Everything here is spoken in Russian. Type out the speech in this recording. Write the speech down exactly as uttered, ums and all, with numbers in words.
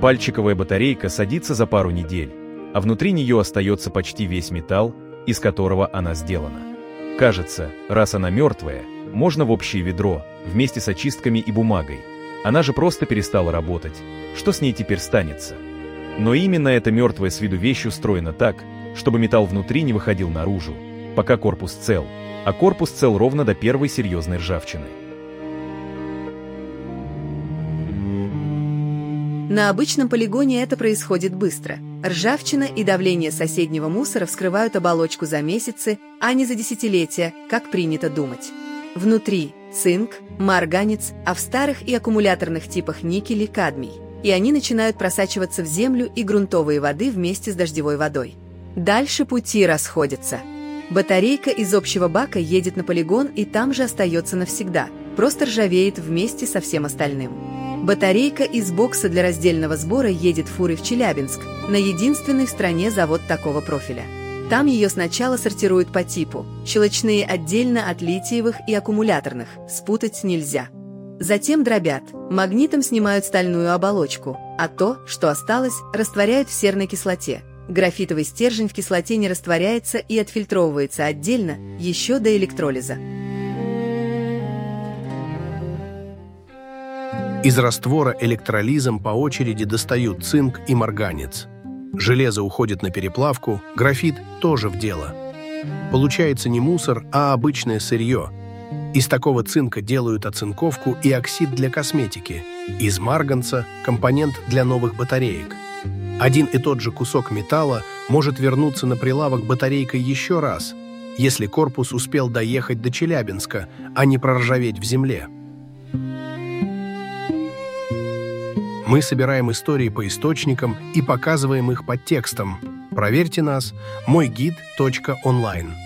Пальчиковая батарейка садится за пару недель, а внутри нее остается почти весь металл, из которого она сделана. Кажется, раз она мертвая, можно в общее ведро, вместе с очистками и бумагой. Она же просто перестала работать. Что с ней теперь станется? Но именно эта мертвая с виду вещь устроена так, чтобы металл внутри не выходил наружу, пока корпус цел, а корпус цел ровно до первой серьезной ржавчины. На обычном полигоне это происходит быстро. Ржавчина и давление соседнего мусора вскрывают оболочку за месяцы, а не за десятилетия, как принято думать. Внутри цинк, марганец, а в старых и аккумуляторных типах никель и кадмий. И они начинают просачиваться в землю и грунтовые воды вместе с дождевой водой. Дальше пути расходятся. Батарейка из общего бака едет на полигон и там же остается навсегда, просто ржавеет вместе со всем остальным. Батарейка из бокса для раздельного сбора едет фурой в Челябинск, на единственный в стране завод такого профиля. Там ее сначала сортируют по типу, щелочные отдельно от литиевых и аккумуляторных, спутать нельзя. Затем дробят, магнитом снимают стальную оболочку, а то, что осталось, растворяют в серной кислоте. Графитовый стержень в кислоте не растворяется и отфильтровывается отдельно, еще до электролиза. Из раствора электролизом по очереди достают цинк и марганец. Железо уходит на переплавку, графит тоже в дело. Получается не мусор, а обычное сырье. Из такого цинка делают оцинковку и оксид для косметики. Из марганца – компонент для новых батареек. Один и тот же кусок металла может вернуться на прилавок батарейкой еще раз, если корпус успел доехать до Челябинска, а не проржаветь в земле. Мы собираем истории по источникам и показываем их под текстом. Проверьте нас мой гид точка онлайн.